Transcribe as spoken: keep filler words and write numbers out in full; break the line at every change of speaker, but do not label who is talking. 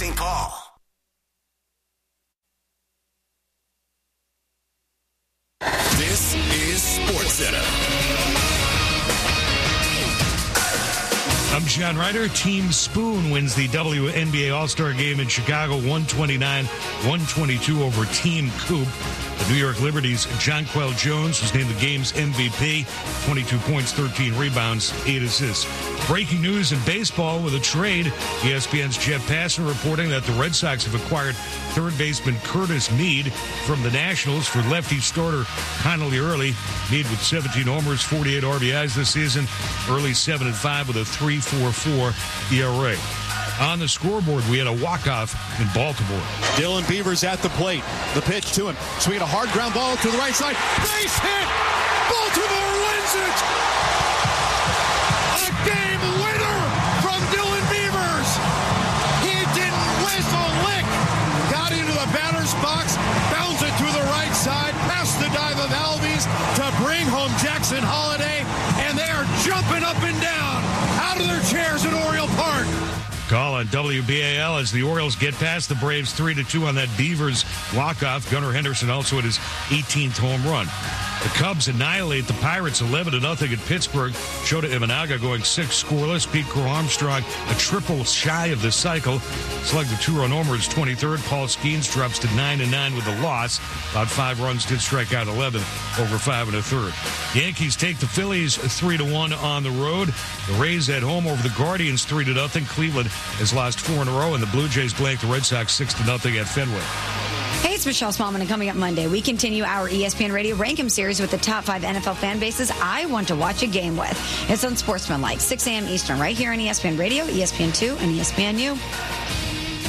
Saint Paul. This is SportsCenter.
I'm John Ryder. Team Spoon wins the W N B A All-Star Game in Chicago, one twenty-nine one twenty-two over Team Coop. The New York Liberty's Jonquel Jones was named the game's M V P, twenty-two points, thirteen rebounds, eight assists. Breaking news in baseball with a trade. E S P N's Jeff Passan reporting that the Red Sox have acquired third baseman Curtis Mead from the Nationals for lefty starter Connolly Early. Mead with seventeen homers, forty-eight R B Is this season, early seven and five with a three point four four E R A. On the scoreboard, we had a walk-off in Baltimore.
Dylan Beavers at the plate. The pitch to him. Swinging a hard ground ball to the right side. Base hit! Baltimore wins it! A game winner from Dylan Beavers! He didn't whiz a lick. Got into the batter's box, bounced it to the right side, past the dive of Albies to bring home Jackson Holiday, and they are jumping up and down out of their chairs at Oriole Park.
Call on W B A L as the Orioles get past the Braves three to two on that Beavers walk-off. Gunnar Henderson also at his eighteenth home run. The Cubs annihilate the Pirates eleven to nothing at Pittsburgh. Shota Imanaga going six scoreless. Pete Crow Armstrong a triple shy of the cycle. Slugged the two-run homer his twenty-third. Paul Skeens drops to nine and nine with a loss. About five runs, did strike out eleven over five and a third. Yankees take the Phillies three to one on the road. The Rays at home over the Guardians three to nothing. Cleveland has lost four in a row, and the Blue Jays blank the Red Sox six to nothing at Fenway.
Hey, it's Michelle Smallman, and coming up Monday, we continue our E S P N Radio Rank 'em series with the top five N F L fan bases I want to watch a game with. It's on Sportsmanlike, six a.m. Eastern, right here on E S P N Radio, E S P N two, and E S P N U.